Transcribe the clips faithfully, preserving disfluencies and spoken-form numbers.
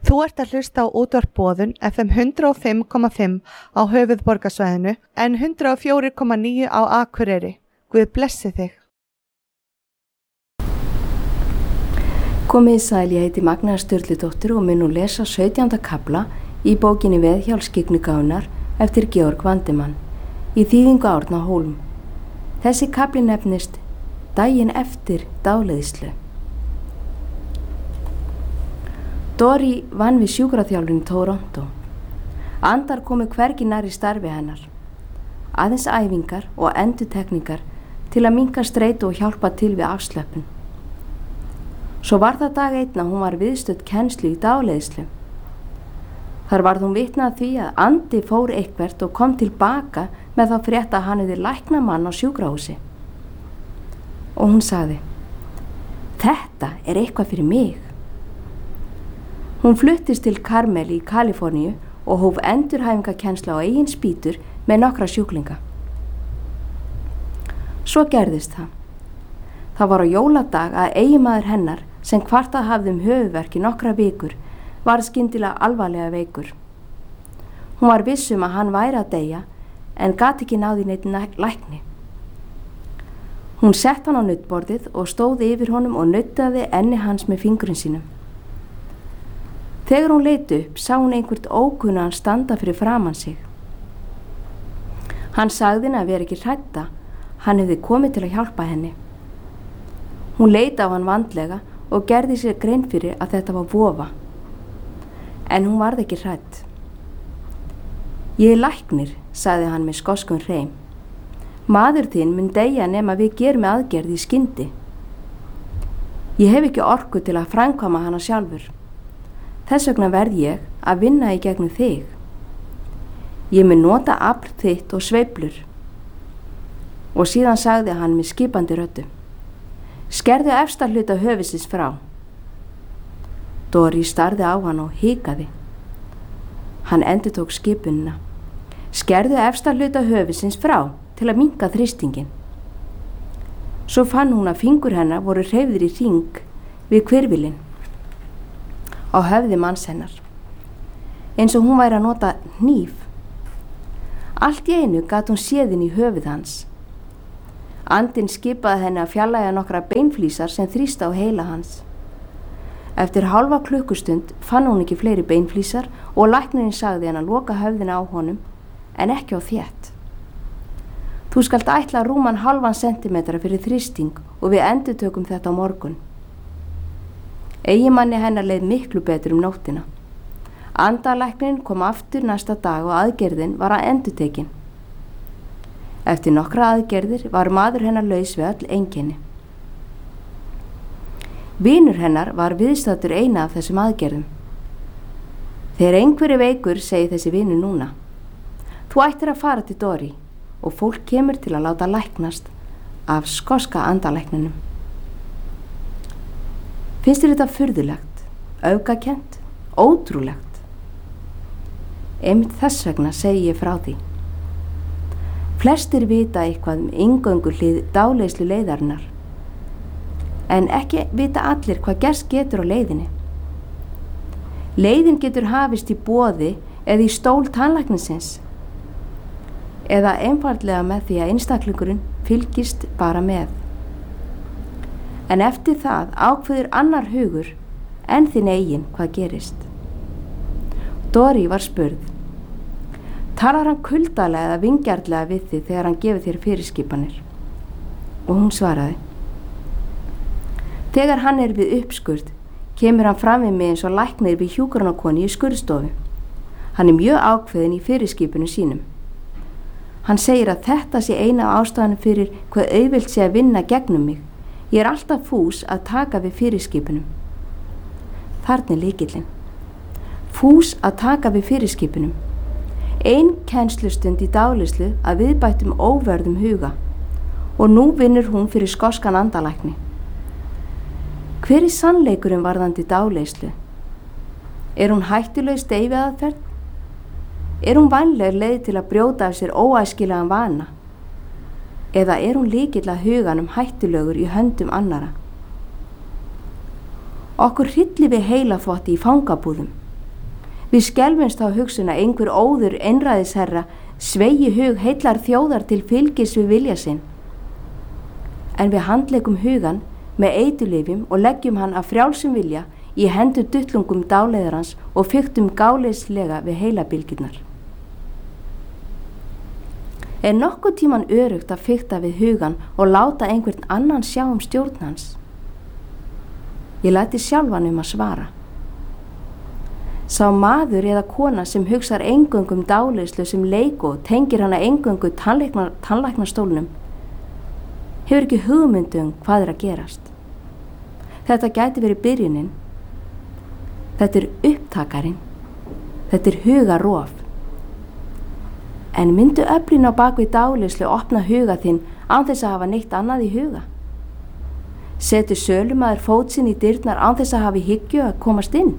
Þú ert að hlusta á útvarp Boðun F M hundrað og fimm komma fimm á höfuðborgarsvæðinu en hundrað og fjögur komma níu á Akureyri. Guð blessi þig. Komið sæl, ég heiti Magna Sturludóttir og mun nú lesa sautjánda kafla í bókinni Veðhjálpskyggnugáfunnar eftir Georg Vandemann í þýðingu Árna Hólm. Þessi kafli nefnist Daginn eftir dáleiðslu. Dory vann við sjúkraþjálfun í Toronto. Andar komu hvergi nær í starfi hennar. Aðeins æfingar og endurtekningar til að minnka streitu og hjálpa til við afslöppun. Svo var það dag einn að hún var viðstödd kennslu í dáleiðslu. Þar varð hún vitni að því að andi fór eitthvert og kom tilbaka með þá frétt að hann hefði læknað mann á sjúkrahúsi. Og hún sagði: "Þetta er eitthvað fyrir mig." Hún fluttist til Carmel í Kaliforníu og hóf endurhæfingakennslu á eigin spýtur með nokkra sjúklinga. Svo gerðist það. Það var á jóladag að eiginmaður hennar sem kvartað hafði um höfuðverk í nokkra vikur var skyndilega alvarlega veikur. Hún var viss um að hann væri að deyja en gat ekki náði neitt lækni. Hún sett hann á nuddborðið og stóð yfir honum og nuddaði enni hans með fingurinn sínum. Þegar hún leit upp sá hún einhvert ókunnan standa fyrir framan sig. Hann sagði henni að vera ekki hrædda, hann hefði komið til að hjálpa henni. Hún leit á hann vandlega og gerði sér grein fyrir að þetta var vofa. En hún varð ekki hrædd. "Ég er læknir", sagði hann með skoskum hreim. "Maður þinn mun deyja nema við gerum aðgerð í skyndi. Ég hef ekki orku til að framkvæma hana sjálfur. Þess vegna verð ég að vinna í gegnum þig. Ég mun nota afl þitt og sveiflur." Og síðan sagði hann með skipandi röddu: "Skerðu efsta hluta höfuðsins frá." Dory starði á hann og hikaði. Hann endurtók skipunina: "Skerðu efsta hluta höfuðsins frá til að minnka þrýstingin." Svo fann hún að fingur hennar voru hreyfðir í hring við hvirfilinn á höfði manns hennar, eins og hún væri að nota hníf. Allt í einu gat hún séðin í höfuð hans. Andinn skipaði henni að fjarlægja nokkra beinflísar sem þrýsta á heila hans. Eftir hálfa klukkustund fann hún ekki fleiri beinflísar og læknirinn sagði henni að loka höfðina á honum en ekki á þétt. "Þú skalt ætla rúman halvan sentimetra fyrir þrýsting og við endurtökum þetta á morgun." Eiginmanni hennar leið miklu betur um nóttina. Andalæknirinn kom aftur næsta dag og aðgerðin var að endurtekin. Eftir nokkra aðgerðir var maður hennar laus við öll einkenni. Vinur hennar var viðstaddur eina af þessum aðgerðum. "Þegar einhverju veikur, segi þessi vinur núna, þú ættir að fara til Dory og fólk kemur til að láta læknast af skoska andalækninum." Finnst þér þetta furðulegt, öfgakennt, ótrúlegt? Einmitt þess vegna segi ég frá því. Flestir vita eitthvað um inngöngu hlið dáleiðslu leiðarinnar, en ekki vita allir hvað gerst getur á leiðinni. Leiðin getur hafist í boði eða í stól tannlæknisins, eða einfaldlega með því að einstaklingurinn fylgist bara með. En eftir það ákveður annar hugur en þinn eigin hvað gerist. Dory var spurð: "Talar hann kuldalega eða vingjarnlega við þig þegar hann gefur þér fyrirskipanir?" Og hún svaraði: "Þegar hann er við uppskurð kemur hann fram við mig eins og læknir við hjúkrunarkonu í skurðstofu. Hann er mjög ákveðinn í fyrirskipunum sínum. Hann segir að þetta sé eina ástæðan fyrir hvað auðvelt sé að vinna gegnum mig. Ég er alltaf fús að taka við fyrirskipunum." Þarna er lykillinn. Fús að taka við fyrirskipunum. Ein kennslustund í dáleiðslu að viðbættum óverðum huga og nú vinnur hún fyrir skoskan andalækni. Hver er sannleikurinn varðandi dáleiðslu? Er hún hættuleg steyfiaðferð? Er hún vænleg leið til að brjóta af sér óæskilegan vana? Eða er hún lykill að huganum hættulegur í höndum annara? Okkur hryllir við heilaþvotti í fangabúðum, Við skelfumst á hugsun að einhver óður einræðisherra sveigi hug heillar þjóðar til fylgis við vilja sinn. En við handlegum hugan með eiturlyfjum og leggjum hann af frjálsum vilja í hendur duttlungum dáleiðarans og fiktum gáleyslega við heilabylgjurnar. Er nokkuð tíman örugt að fikta við hugan og láta einhvern annan sjá um stjórn hans? Ég læti sjálfan um að svara. Sá maður eða kona sem hugsar eingöngu um dáleiðslu sem leik og tengir hana eingöngu tannlækna, tannlæknastólnum hefur ekki hugmyndu um hvað er að gerast. Þetta gæti verið byrjunin. Þetta er upptakarinn. Þetta er hugarof. En myndu öflin á bakvið dáleiðslu opna huga þinn án þess að hafa neitt annað í huga? Setur sölumaður fót sinn í dyrnar án þess að hafa í hyggju að komast inn?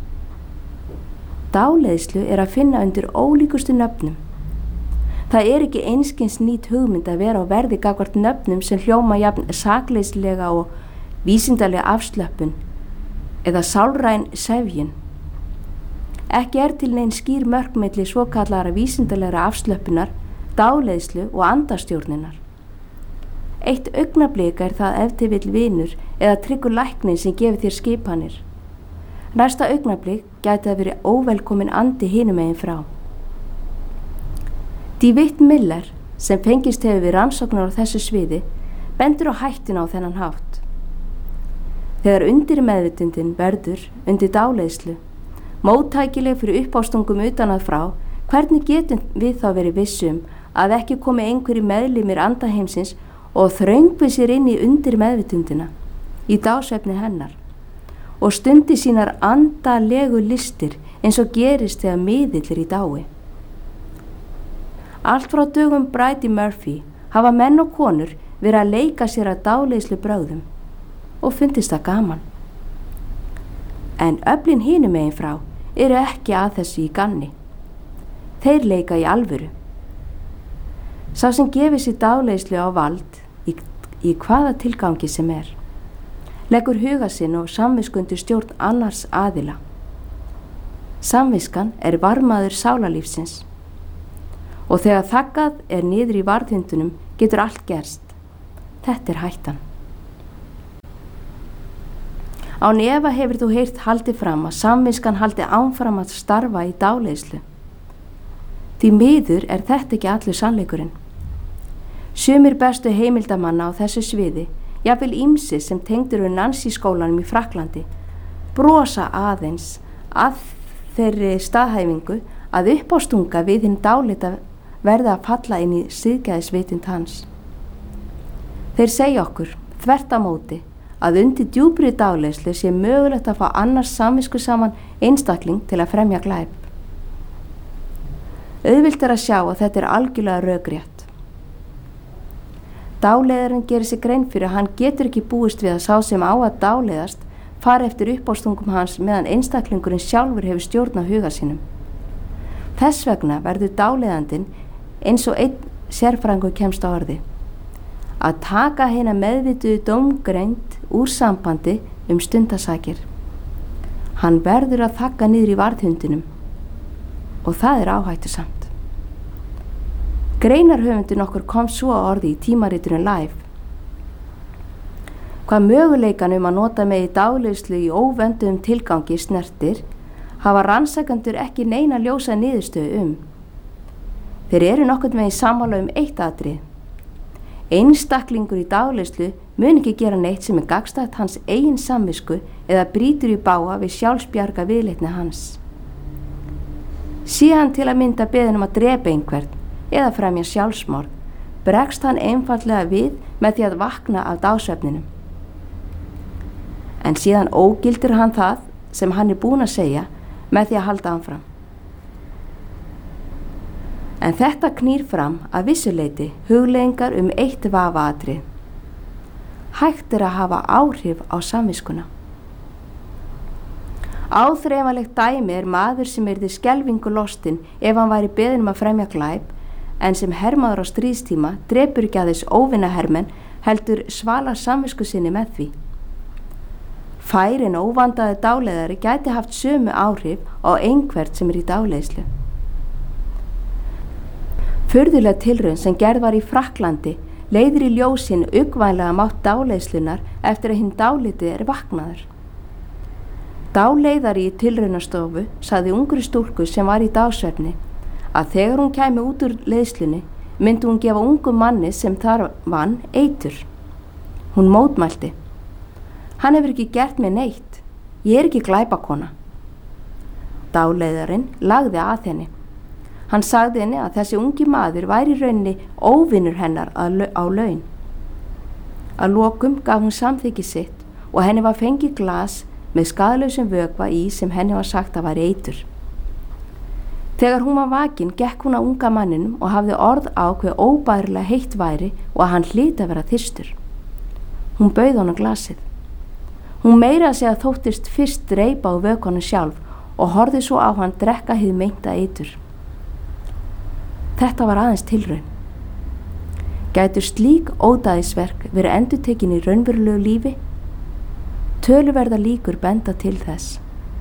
Dáleiðslu er að finna undir ólíkustu nöfnum. Það er ekki einskins nýt hugmynd að vera á verði gagnvart nöfnum sem hljóma jafn sakleyslega og vísindalega afslöppun eða sálræn sefjun. Ekki er til nein skýr mörk milli svokallara vísindalegra afslöppunar, dáleiðslu og andastjórnunar. Eitt augnablik er það ef til vill vinur eða tryggur læknir sem gefur þér skipanir. Næsta augnablik gæti að verið óvelkomin andi hinum megin frá. DeWitt Miller, sem fengist hefur við rannsóknar á þessu sviði, bendur á hættuna á þennan hátt. Þegar undir meðvitundin verður undir dáleiðslu, móttækileg fyrir uppástungum utan að frá, hvernig getum við þá verið vissum að ekki komi einhverjir meðlimir andaheimsins og þröngvi sér inn í undir meðvitundina, í dásvefni hennar, og stundi sínar andalegu listir eins og gerist þegar miðill er í dái. Allt frá dögum Bridey Murphy hafa menn og konur verið að leika sér að dáleiðslu brögðum og fundist það gaman. En öflin hinum megin frá eru ekki að þessu í ganni. Þeir leika í alvöru. Sá sem gefur sér dáleiðslu á vald í, í hvaða tilgangi sem er, leggur huga sinn og samviskundur stjórn annars aðila. Samviskan er varmaður sálarlífsins og þegar þaggað er niður í varðhundunum getur allt gerst. Þetta er hættan. Án efa hefur þú heyrt haldið fram að samviskan haldi áfram að starfa í dáleiðslu. Því miður er þetta ekki allur sannleikurinn. Sumir bestu heimildamanna á þessu sviði, jafnvel ýmsir sem tengdur við Nancy skólanum í Frakklandi, brosa aðeins að þeirri staðhæfingu að uppástunga við hinn dáleita verða að falla inn í siðgæðisvitund hans. Þeir segja okkur, þvert á móti, að undir djúpri dáleiðslu sé mögulegt að fá annars samvisku saman einstakling til að fremja glæp. Auðvilt er að sjá að þetta er algjörlega rökrétt. Dáleiðarinn gerir sig grein fyrir að hann getur ekki búist við að sá sem á að dáleiðast fari eftir uppástungum hans meðan einstaklingurinn sjálfur hefur stjórn á huga sínum. Þess vegna verður dáleiðandinn eins og einn sérfræðingur kemst á orði, að taka hina meðvituðu dómgreind úr sambandi um stundasakir. Hann verður að þagga niður í varðhundinum og það er áhættusamt. Greinarhöfundin okkur kom svo á orði í tímariturinn Life. Hvað möguleikan um að nota með í dáleiðslu í óvönduðum tilgangi snertir, hafa rannsakendur ekki neina ljósa niðurstöðu um. Þeir eru nokkurn veginn sammála um eitt atriði. Einstaklingur í dáleiðslu mun ekki gera neitt sem er gagnstætt hans eigin samvisku eða brýtur í bága við sjálfsbjarga viðleitni hans. Sé hann til að mynda beðin um að drepa einhvern eða fremja sjálfsmorð, bregst hann einfaldlega við með því að vakna af dásvefninum. En síðan ógildir hann það sem hann er búinn að segja með því að halda áfram. En þetta knýr fram að vissuleyti hugleiðingar um eitt vafaatrið. Hægt er að hafa áhrif á samviskuna. Áþreifanlegt dæmi er maður sem yrði skelfingu lostinn ef hann væri beðinn um að fremja glæp, en sem hermaður á stríðstíma drepur ekki aðeins óvinahermenn heldur svala samvisku sinni með því. Færin óvandaði dáleiðari gæti haft sömu áhrif á einhvert sem er í dáleiðslu. Furðuleg tilraun sem gerð var í Frakklandi leiðir í ljósin uggvænlega mátt dáleiðslunar eftir að hinn dálitið er vaknaður. Dáleiðari í tilraunastofu sagði ungri stúlku sem var í dágsvefni að þegar hún kæmi út úr leiðslunni myndi hún gefa ungum manni sem þar vann eitur. Hún mótmælti. Hann hefur ekki gert mér neitt. Ég er ekki glæpakona. Dáleiðarinn lagði að henni. Hann sagði henni að þessi ungi maður væri í rauninni óvinur hennar á laun. Að lokum gaf hún samþykki sitt og henni var fengið glas með skaðlausum vökva í sem henni var sagt að væri eitur. Þegar hún var vakin gekk hún að unga manninum og hafði orð á hve óbærilega heitt væri og að hann hlyti að vera þyrstur. Hún bauð honum glasið. Hún meira að segja þóttist fyrst dreypa á vökvanum sjálf og horfði svo á hann drekka hið meinta eitur. Þetta var aðeins tilraun. Gætu slík ódæðisverk verið endurtekin í raunverulegu lífi? Töluverða líkur benda til þess.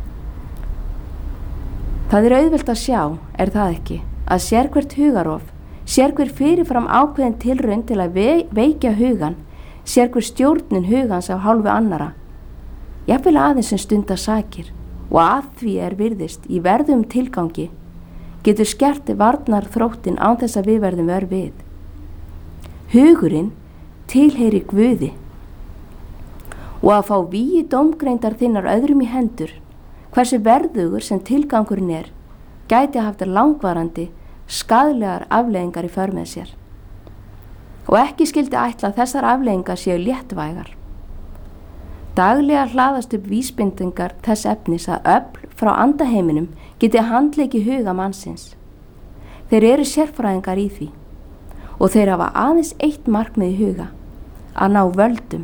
Það er auðvelt að sjá, er það ekki, að sérhvert hugarof, sérhver fyrirfram ákveðin tilraun til að veikja hugan, sérhver stjórnin hugans af hálfu annara, jafnvel aðeins sem stunda sakir og að því er virðist í verðum tilgangi, getur skert varnar þróttin án þess að við verðum vör við. Hugurinn tilheyri Guði og að fá vígi dómgreindar þinnar öðrum í hendur, hversu verðugur sem tilgangurinn er, gæti haft langvarandi, skaðlegar afleiðingar í för með sér. Og ekki skyldi ætla að þessar afleiðingar séu léttvægar. Daglega hlaðast upp vísbendingar þess efnis að öfl frá andaheiminum geti handleiki huga mannsins. Þeir eru sérfræðingar í því og þeir hafa aðeins eitt markmið í huga, að ná völdum.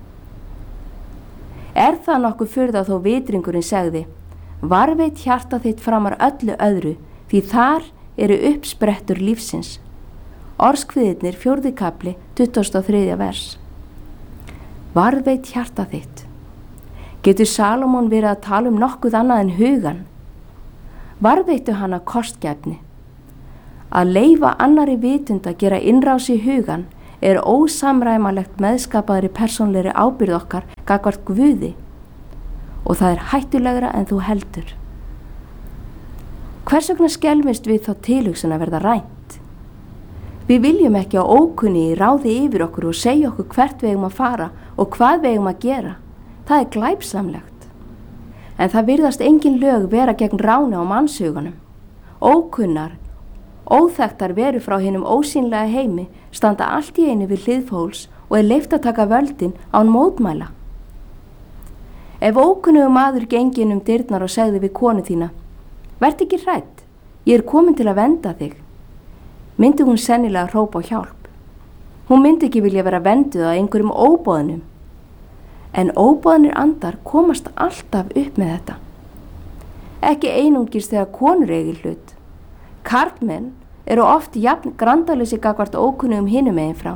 Er það nokkuð furða þó vitringurinn segði, varveit hjarta þitt framar öllu öðru, því þar eru uppsprettur lífsins. Orðskviðirnir fjórði kafli, tuttugasta og þriðja vers. Varveit hjarta þitt. Getur Salómon verið að tala um nokkuð annað en hugan? Varveitu hana kostgæfni. Að leyfa annari vitund að gera innrás í hugan er ósamræmalegt meðskapaðri persónlegri ábyrgð okkar gagnvart Guði og það er hættulegra en þú heldur. Hvers vegna skelfumst við þá tilhugsun að verða rænt? Við viljum ekki á ókunni ráði yfir okkur og segja okkur hvert við eigum að fara og hvað við eigum að gera. Það er glæpsamlegt. En það virðast engin lög vera gegn ráni á mannshuganum. Ókunnar, óþekktar veru frá hinum ósýnlega heimi standa allt í einu við hlið fólks og er leyft að taka völdin án mótmæla. Ef ókunnugur maður gengin um dyrnar og segði við konu þína, vertu ekki hrædd, ég er komin til að vernda þig, myndi hún sennilega hrópa á hjálp. Hún myndi ekki vilja vera vernduð á einhverjum óboðnum. En óboðnir andar komast alltaf upp með þetta. Ekki einungis þegar konur eigi hlut. Karlmenn eru oft jafn grandalösi gagnvart ókunnugum hinum megin frá.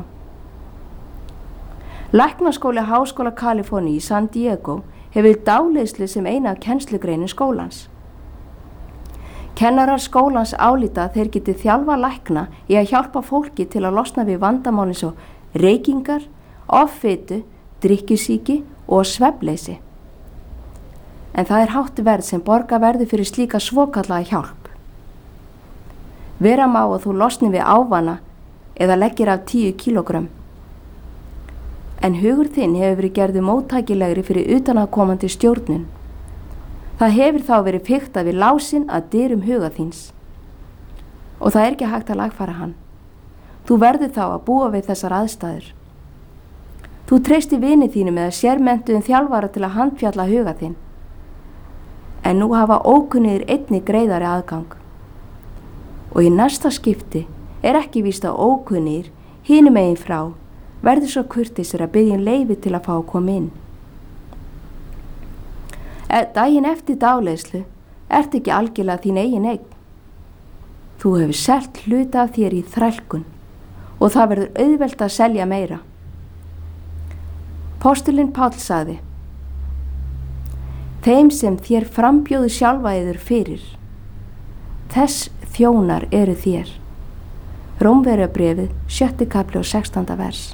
Læknaskóli Háskóla Kaliforníu í San Diego hefur dáleiðslu sem eina af kennslugreinin skólans. Kennarar skólans álíta að þeir geti þjálfa lækna í að hjálpa fólki til að losna við vandamál eins og reykingar, offitu, drykkjusýki og svefnleysi. En það er hátt verð sem borga verður fyrir slíka svokallaða hjálp. Vera má að þú losni við ávana eða leggir af tíu kílógrömm. En hugur þinn hefur verið gerðu móttækilegri fyrir utanaðkomandi stjórnun. Það hefur þá verið fiktað við lásinn að dyrum huga þíns. Og það er ekki hægt að lagfæra hann. Þú verður þá að búa við þessar aðstæður. Þú treysti vini þínum eða sérmenntuðum þjálfara til að handfjalla huga þinn. En nú hafa ókunnugir einni greiðari aðgang. Og í næsta skipti er ekki víst að ókunnugir hinum megin frá verður svo kurteisir að biðja um leyfi til að fá að koma inn. Daginn eftir dáleiðslu ert ekki algjörlega þín eigin eign. Þú hefur selt hluta af þér í þrælkun og það verður auðvelt að selja meira. Postulinn Páll sagði, þeim sem þér frambjóðu sjálfa yður fyrir. Þess þjónar eru þér. Rómverjabréfið, sjötti kafli og sextánda vers.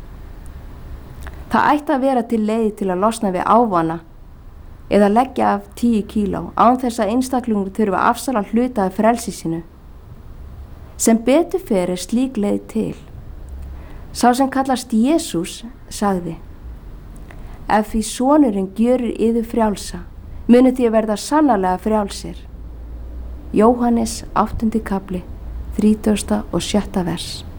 Það ætti að vera til leið til að losna við ávana eða leggja af tíu kíló án þess að einstaklingur þurfa að afsala hluta af frelsi sínu. Sem betur fer er slík leið til. Sá sem kallast Jesús sagði: ef því sonurinn gjörir yður frjálsa, munið þér verða sannarlega frjálsir. Jóhannes áttunda kafli, þrítugasta og sjötta vers.